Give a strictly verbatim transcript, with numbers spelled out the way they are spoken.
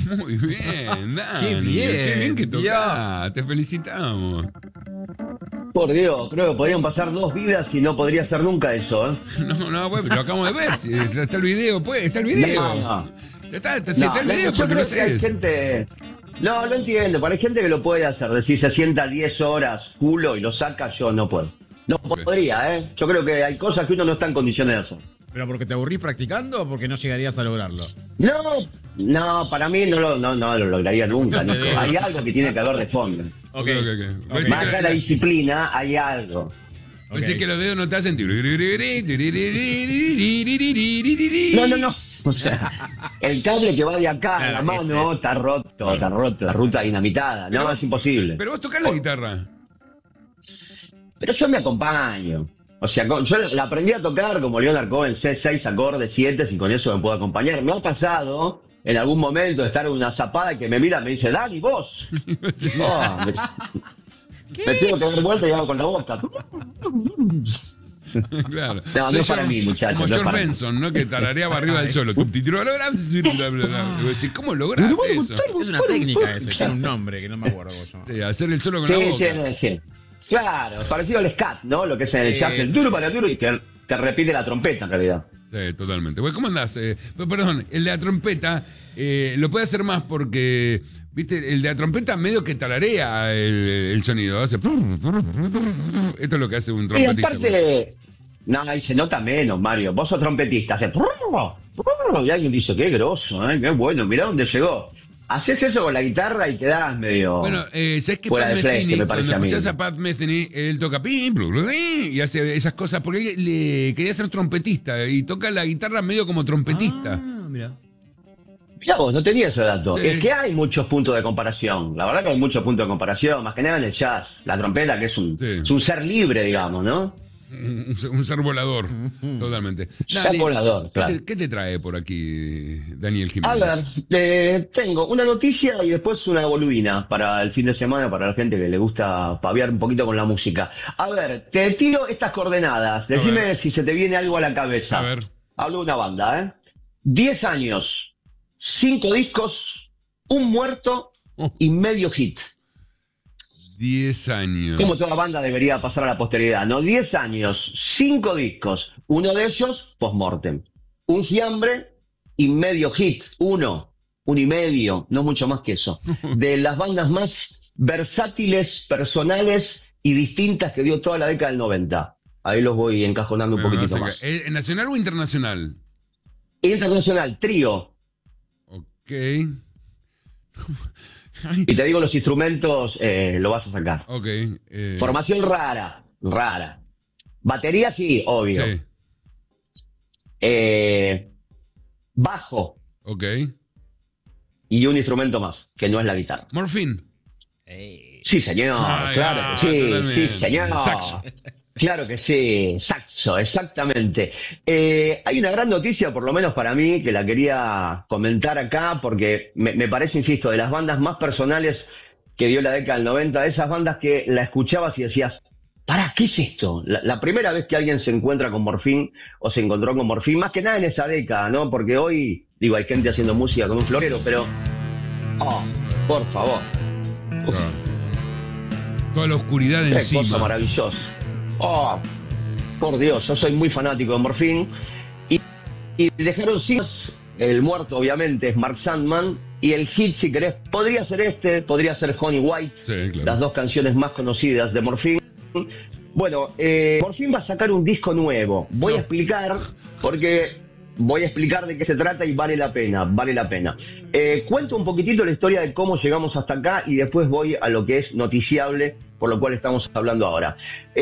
Muy bien, Dani. Qué bien, Qué bien que tocás. Dios. Te felicitamos. Por Dios, creo que podrían pasar dos vidas y no podría ser nunca eso, ¿eh? No, no, bueno, lo acabamos de ver. Si está el video, pues, está el video. No, no. Ya está, está, si No, está el no, video, yo porque creo no que hay sé. gente... No, no entiendo, pero hay gente que lo puede hacer. Decir, se sienta diez horas culo y lo saca, yo no puedo. No Ok. podría, ¿eh? Yo creo que hay cosas que uno no está en condiciones de hacer. ¿Pero porque te aburrís practicando o porque no llegarías a lograrlo? No, no, para mí no lo, no, no lo lograría nunca, No te Nico. digo. Hay algo que tiene que haber de fondo. Ok, Ok, ok, ok. ok. Pues sí Más que allá de la- la disciplina, hay algo. Pensé Ok. que los dedos no te hacen. No, no, no. O sea, el cable que va de acá a Claro, la ese mano es. está roto, está roto. La ruta dinamitada. No, Pero- es imposible. Pero vos tocás la guitarra. Pero yo me acompaño. O sea, con- yo la aprendí a tocar como Leonard Cohen, C seis acordes, siete, y con eso me puedo acompañar. Me ha pasado en algún momento de estar en una zapada y que me mira y me dice, Dani, vos. Oh, me, me tengo que dar vuelta y hago con la boca. Claro. No, no Soy es para yo, mí, muchacho, Como no es George para mí. Benson, ¿no? Que tarareaba arriba del solo. Y vos decís, ¿cómo lográs eso? Es una técnica eso, tiene un nombre que no me acuerdo cómo se llama. Sí, hacer el solo con Sí, la boca. sí, sí. Claro, parecido al scat, ¿no? Lo que es en el Sí, jazz, el sí. duro para duro y que, que repite la trompeta en realidad. Sí, totalmente. Bueno, ¿cómo andás? Eh, perdón, el de la trompeta eh, lo puede hacer más porque, viste, el de la trompeta medio que tararea el, el sonido. Hace... Esto es lo que hace un Y trompetista. aparte, no, ahí se nota menos, Mario. Vos sos trompetista, hace... Y alguien dice, qué grosso, ¿eh? Qué bueno, mirá dónde llegó. Haces eso con la guitarra y quedás medio... Bueno, eh, ¿sabes qué? Fuera Pat de flecha, Metheny, me parece cuando a mí. escuchás a Pat Metheny, él toca pim, blu, blu, blu, y hace esas cosas, porque él le quería ser trompetista y toca la guitarra medio como trompetista. Ah, mira. Mirá vos, no tenía ese dato. Sí. Es que hay muchos puntos de comparación. La verdad que hay muchos puntos de comparación, más que nada en el jazz. La trompeta, que es un, Sí. es un ser libre, digamos, ¿no? Un, un ser volador, totalmente. Ser Dani, volador, ¿qué, claro. te, qué te trae por aquí, Daniel A Jiménez? ver, eh, tengo una noticia y después una boludina para el fin de semana, para la gente que le gusta paviar un poquito con la música. A ver, te tiro estas coordenadas. Decime ver. si se te viene algo a la cabeza. A ver. Hablo de una banda, ¿eh? Diez años, cinco discos, un muerto Oh. y medio hit. Diez años. Como toda banda debería pasar a la posteridad, ¿no? Diez años, cinco discos, uno de ellos post-mortem. Un fiambre y medio hit, uno, uno y medio, no mucho más que eso. De las bandas más versátiles, personales y distintas que dio toda la década del noventa. Ahí los voy encajonando un Me poquitito vas a más. ca- ¿Eh, ¿Nacional o internacional? Internacional, trío. Ok. Ay, Y te digo los instrumentos, eh, lo vas a sacar. ok. eh, Formación rara, rara. Batería sí, obvio. Sí, Eh, bajo ok. y un instrumento más, que no es la guitarra. Morphine. Ey. Sí, señor, Ay, claro ah, que sí, totalmente. sí, señor. Saxo. Claro que sí, saxo, exactamente. Eh, hay una gran noticia, por lo menos para mí, que la quería comentar acá, porque me, me parece, insisto, de las bandas más personales que dio la década del noventa, de esas bandas que la escuchabas y decías, ¿para qué es esto? La, la primera vez que alguien se encuentra con Morphine o se encontró con Morphine, más que nada en esa década, ¿no? Porque hoy, digo, hay gente haciendo música con un florero, pero... Oh, por favor. Uf. Claro. Toda la oscuridad Qué cosa encima. maravillosa. Oh, por Dios, yo soy muy fanático de Morphine. Y, y dejaron sin el muerto, obviamente, es Mark Sandman. Y el hit, si querés, podría ser este, podría ser Honey White. Sí, claro. Las dos canciones más conocidas de Morphine. Bueno, eh, Morphine va a sacar un disco nuevo. Voy No. a explicar, porque voy a explicar de qué se trata y vale la pena, vale la pena. Eh, cuento un poquitito la historia de cómo llegamos hasta acá y después voy a lo que es noticiable, por lo cual estamos hablando ahora.